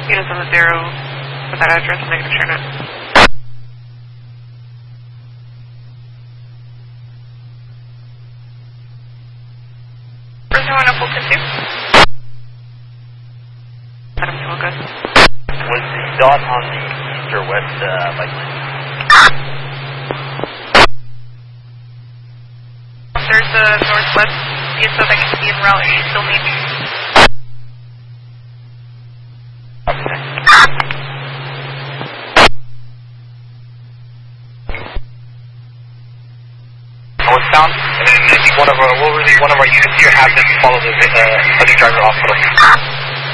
Units on the 0 for that address, negative ShareNet. First one up, Fulton 2. Adam 2, all good. Was the dot on the east or west bike lane? There's a northwest DSO that can be en route and you still need me. Okay. Northbound, and then I think one of our units here have them follow the other driver off.